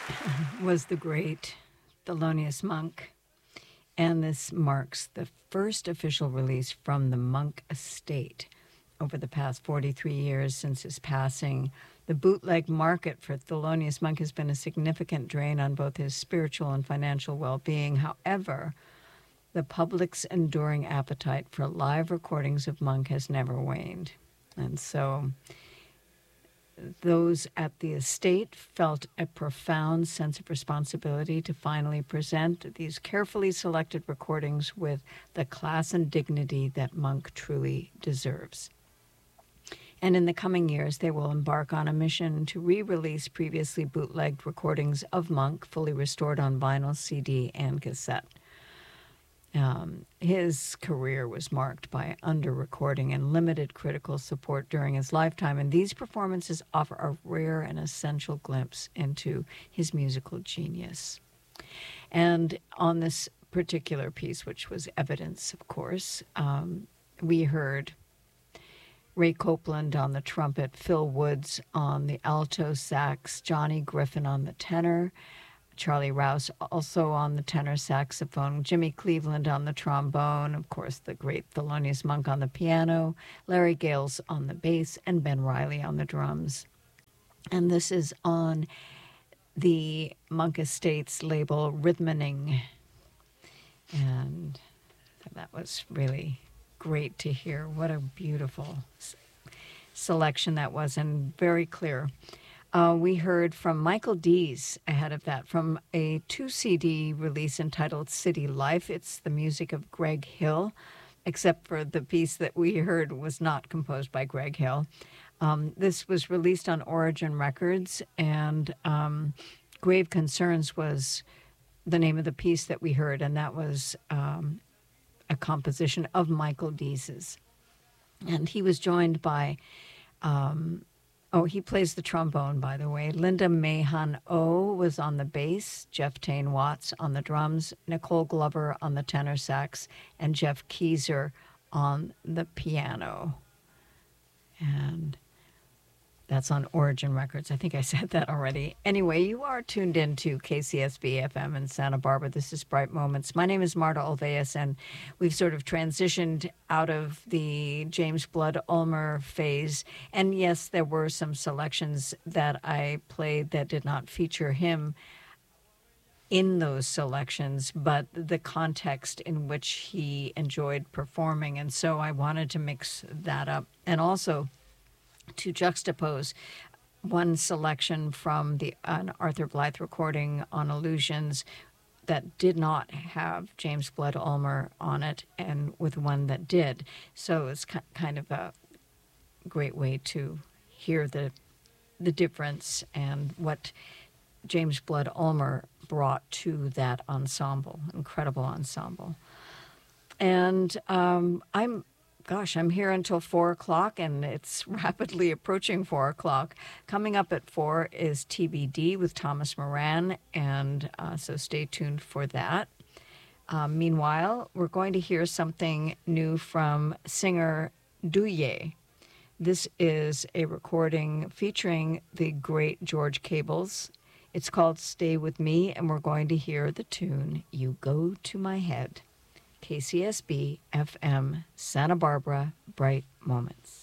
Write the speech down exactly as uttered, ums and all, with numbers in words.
was the great Thelonious Monk. And this marks the first official release from the Monk estate. Over the past forty-three years since his passing, the bootleg market for Thelonious Monk has been a significant drain on both his spiritual and financial well-being. However, the public's enduring appetite for live recordings of Monk has never waned. And so those at the estate felt a profound sense of responsibility to finally present these carefully selected recordings with the class and dignity that Monk truly deserves. And in the coming years, they will embark on a mission to re-release previously bootlegged recordings of Monk, fully restored on vinyl, C D, and cassette. Um, his career was marked by under-recording and limited critical support during his lifetime, and these performances offer a rare and essential glimpse into his musical genius. And on this particular piece, which was Evidence, of course, um, we heard Ray Copeland on the trumpet, Phil Woods on the alto sax, Johnny Griffin on the tenor, Charlie Rouse also on the tenor saxophone, Jimmy Cleveland on the trombone, of course, the great Thelonious Monk on the piano, Larry Gales on the bass, and Ben Riley on the drums. And this is on the Monk Estates label, Rhythmaning. And that was really great to hear. What a beautiful selection that was, and very clear. Uh, we heard from Michael Dees ahead of that from a two C D release entitled City Life. It's the music of Greg Hill, except for the piece that we heard was not composed by Greg Hill. Um, this was released on Origin Records, and um, Grave Concerns was the name of the piece that we heard, and that was um, a composition of Michael Dees's. And he was joined by... Um, Oh, he plays the trombone, by the way. Linda Mahan O was on the bass, Jeff Tane Watts on the drums, Nicole Glover on the tenor sax, and Jeff Keyser on the piano. And that's on Origin Records. I think I said that already. Anyway, you are tuned in to K C S B F M in Santa Barbara. This is Bright Moments. My name is Marta Olveas, and we've sort of transitioned out of the James Blood Ulmer phase. And yes, there were some selections that I played that did not feature him in those selections, but the context in which he enjoyed performing. And so I wanted to mix that up. And also to juxtapose one selection from the an Arthur Blythe recording on Illusions that did not have James Blood Ulmer on it, and with one that did. So it's kind of a great way to hear the the difference and what James Blood Ulmer brought to that ensemble, incredible ensemble. And um, I'm Gosh, I'm here until four o'clock, and it's rapidly approaching four o'clock. Coming up at four is T B D with Thomas Moran, and uh, so stay tuned for that. Uh, meanwhile, we're going to hear something new from singer Douye. This is a recording featuring the great George Cables. It's called Stay With Me, and we're going to hear the tune You Go To My Head. K C S B F M, Santa Barbara, Bright Moments.